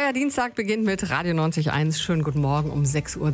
Neuer Dienstag beginnt mit Radio 90.1. Schönen guten Morgen um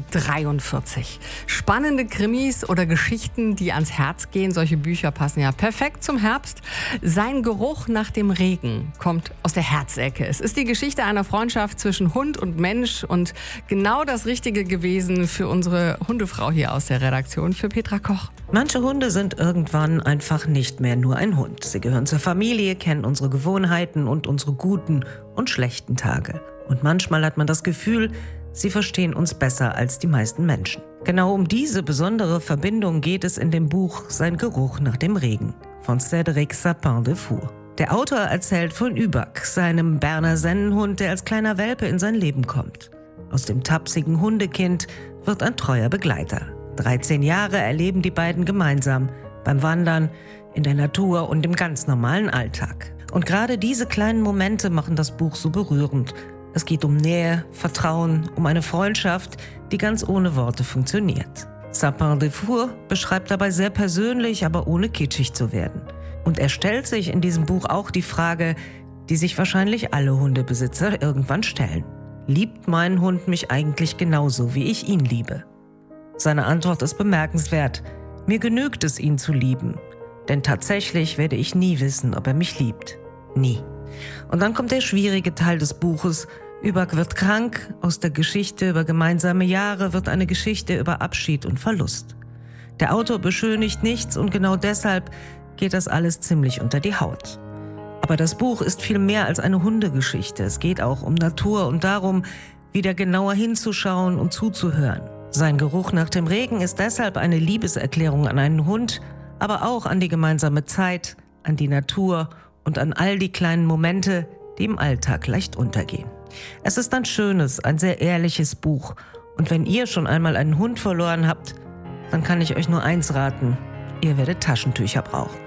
6.43 Uhr. Spannende Krimis oder Geschichten, die ans Herz gehen. Solche Bücher passen ja perfekt zum Herbst. Sein Geruch nach dem Regen kommt aus der Herzecke. Es ist die Geschichte einer Freundschaft zwischen Hund und Mensch und genau das Richtige gewesen für unsere Hundefrau hier aus der Redaktion, für Petra Koch. Manche Hunde sind irgendwann einfach nicht mehr nur ein Hund. Sie gehören zur Familie, kennen unsere Gewohnheiten und unsere guten und schlechten Tage. Und manchmal hat man das Gefühl, sie verstehen uns besser als die meisten Menschen. Genau um diese besondere Verbindung geht es in dem Buch Sein Geruch nach dem Regen von Cédric Sapin-Defour. Der Autor erzählt von Übak, seinem Berner Sennenhund, der als kleiner Welpe in sein Leben kommt. Aus dem tapsigen Hundekind wird ein treuer Begleiter. 13 Jahre erleben die beiden gemeinsam, beim Wandern, in der Natur und im ganz normalen Alltag. Und gerade diese kleinen Momente machen das Buch so berührend. Es geht um Nähe, Vertrauen, um eine Freundschaft, die ganz ohne Worte funktioniert. Sapin-Defour beschreibt dabei sehr persönlich, aber ohne kitschig zu werden. Und er stellt sich in diesem Buch auch die Frage, die sich wahrscheinlich alle Hundebesitzer irgendwann stellen. Liebt mein Hund mich eigentlich genauso, wie ich ihn liebe? Seine Antwort ist bemerkenswert. Mir genügt es, ihn zu lieben. Denn tatsächlich werde ich nie wissen, ob er mich liebt. Nie. Und dann kommt der schwierige Teil des Buches. Übak wird krank. Aus der Geschichte über gemeinsame Jahre wird eine Geschichte über Abschied und Verlust. Der Autor beschönigt nichts und genau deshalb geht das alles ziemlich unter die Haut. Aber das Buch ist viel mehr als eine Hundegeschichte. Es geht auch um Natur und darum, wieder genauer hinzuschauen und zuzuhören. Sein Geruch nach dem Regen ist deshalb eine Liebeserklärung an einen Hund, aber auch an die gemeinsame Zeit, an die Natur und an all die kleinen Momente, die im Alltag leicht untergehen. Es ist ein schönes, ein sehr ehrliches Buch. Und wenn ihr schon einmal einen Hund verloren habt, dann kann ich euch nur eins raten: Ihr werdet Taschentücher brauchen.